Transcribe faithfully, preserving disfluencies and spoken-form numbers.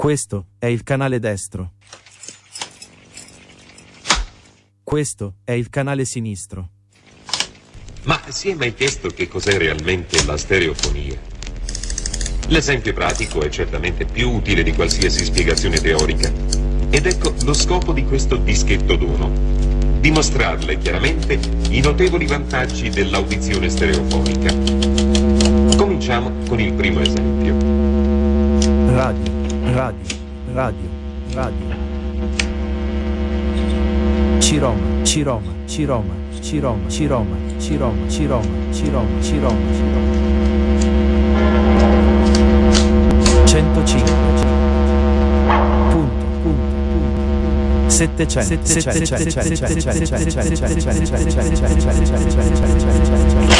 Questo è il canale destro. Questo è il canale sinistro. Ma si è mai chiesto che cos'è realmente la stereofonia? L'esempio pratico è certamente più utile di qualsiasi spiegazione teorica. Ed ecco lo scopo di questo dischetto dono: dimostrarle chiaramente i notevoli vantaggi dell'audizione stereofonica. Cominciamo con il primo esempio. Radio, radio, radio, radio. Ciroma, Ciroma, Ciroma, Ciroma, Ciroma, Ciroma, Ciroma, Ciroma, Ciroma, Ciroma. centocinque. Punto, punto, punto. settecento, settecento, settecento, settecento, settecento, settecento, settecento, settecento, settecento, settecento, settecento, settecento, settecento, settecento, settecento,